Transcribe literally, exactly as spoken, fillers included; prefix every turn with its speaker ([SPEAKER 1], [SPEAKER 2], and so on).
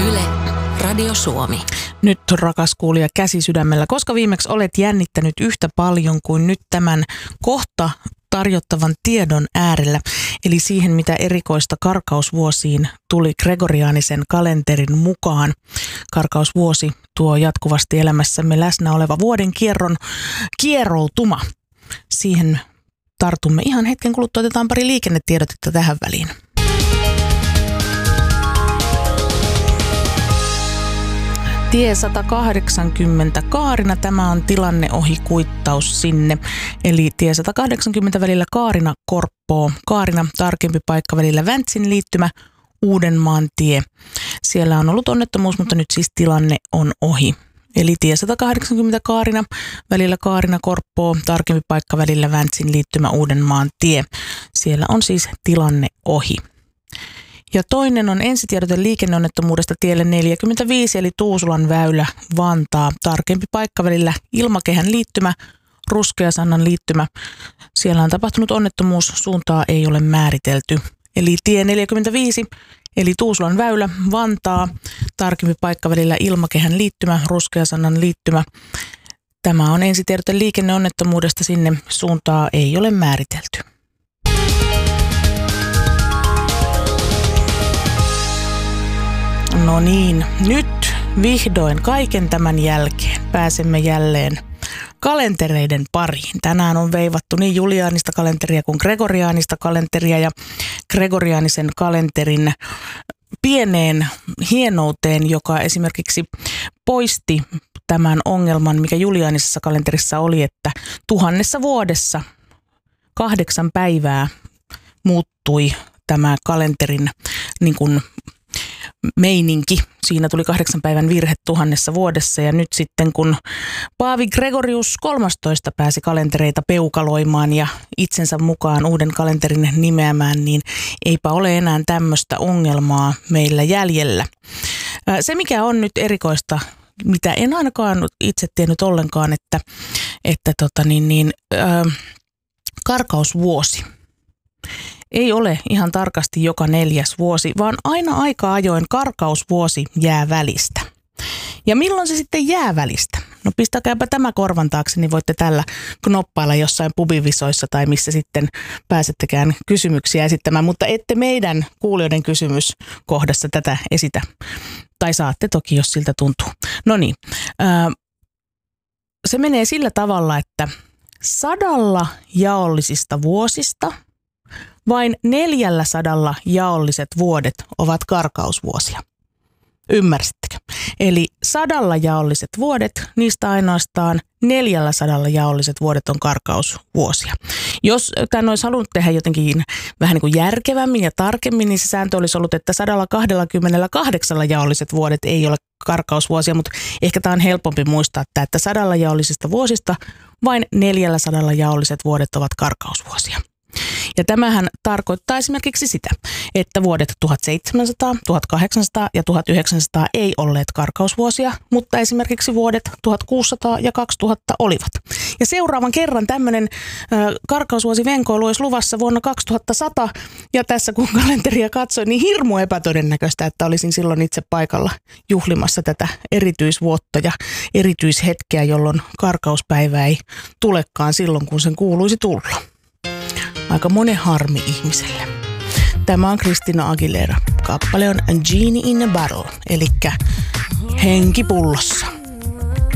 [SPEAKER 1] Yle, Radio Suomi.
[SPEAKER 2] Nyt rakas kuulija käsi sydämellä, koska viimeksi olet jännittänyt yhtä paljon kuin nyt tämän kohta tarjottavan tiedon äärellä, eli siihen mitä erikoista karkausvuosiin tuli gregoriaanisen kalenterin mukaan. Karkausvuosi tuo jatkuvasti elämässämme läsnä oleva vuoden kierron kieroutuma. Siihen tartumme ihan hetken kuluttua, otetaan pari liikennetiedotetta tähän väliin. Tie sata kahdeksankymmentä Kaarina, tämä on tilanne ohi kuittaus sinne. Eli tie sata kahdeksankymmentä välillä Kaarina Korppoo. Kaarina tarkempi paikka välillä Väntsin liittymä Uudenmaan tie. Siellä on ollut onnettomuus, mutta nyt siis tilanne on ohi. Eli tie sata kahdeksankymmentä Kaarina välillä Kaarina Korppoo, tarkempi paikka välillä Väntsin liittymä Uudenmaan tie. Siellä on siis tilanne ohi. Ja toinen on ensitiedote liikenneonnettomuudesta tielle neljäkymmentäviisi, eli Tuusulan väylä Vantaa. Tarkempi paikka välillä Ilmakehän liittymä, Ruskeasannan liittymä. Siellä on tapahtunut onnettomuus, suuntaa ei ole määritelty. Eli tie neljäkymmentäviisi, eli Tuusulan väylä Vantaa. Tarkempi paikka välillä Ilmakehän liittymä, Ruskeasannan liittymä. Tämä on ensitiedote liikenneonnettomuudesta, sinne suuntaa ei ole määritelty. No niin, nyt vihdoin kaiken tämän jälkeen pääsemme jälleen kalentereiden pariin. Tänään on veivattu niin juliaanista kalenteria kuin gregoriaanista kalenteria, ja gregoriaanisen kalenterin pieneen hienouteen, joka esimerkiksi poisti tämän ongelman, mikä juliaanisessa kalenterissa oli, että tuhannessa vuodessa kahdeksan päivää muuttui tämä kalenterin niin kuin meininki. Siinä tuli kahdeksan päivän virhe tuhannessa vuodessa, ja nyt sitten kun Paavi Gregorius kolmastoista pääsi kalentereita peukaloimaan ja itsensä mukaan uuden kalenterin nimeämään, niin eipä ole enää tämmöistä ongelmaa meillä jäljellä. Se mikä on nyt erikoista, mitä en ainakaan itse tiennyt ollenkaan, että, että tota niin, niin, äh, karkausvuosi ei ole ihan tarkasti joka neljäs vuosi, vaan aina aika ajoin karkausvuosi jää välistä. Ja milloin se sitten jää välistä? No pistäkääpä tämä korvan taakse, niin voitte tällä knoppailla jossain pubivisoissa tai missä sitten pääsettekään kysymyksiä esittämään, mutta ette meidän kuulijoiden kysymyskohdassa tätä esitä. Tai saatte toki, jos siltä tuntuu. No niin, se menee sillä tavalla, että sadalla jaollisista vuosista vain neljällä sadalla jaolliset vuodet ovat karkausvuosia. Ymmärsittekö? Eli sadalla jaolliset vuodet, niistä ainoastaan neljällä sadalla jaolliset vuodet on karkausvuosia. Jos tämän olisi halunnut tehdä jotenkin vähän niin kuin järkevämmin ja tarkemmin, niin se sääntö olisi ollut, että sadalla kaksikymmentäkahdeksan jaolliset vuodet ei ole karkausvuosia, mutta ehkä tämä on helpompi muistaa, että sadalla jaollisista vuosista vain neljällä sadalla jaolliset vuodet ovat karkausvuosia. Ja tämähän tarkoittaa esimerkiksi sitä, että vuodet tuhatseitsemänsataa, tuhatkahdeksansataa ja tuhatyhdeksänsataa ei olleet karkausvuosia, mutta esimerkiksi vuodet tuhatkuusisataa ja kaksituhatta olivat. Ja seuraavan kerran tämmöinen äh, karkausvuosi venkoilu olisi luvassa vuonna kaksituhattasata, ja tässä kun kalenteria katsoin, niin hirmu epätodennäköistä, että olisin silloin itse paikalla juhlimassa tätä erityisvuotta ja erityishetkeä, jolloin karkauspäivä ei tulekaan silloin, kun sen kuuluisi tulla. Aika monen harmi ihmiselle. Tämä on Christina Aguilera. Kappale on Genie in a Bottle, eli henki pullossa.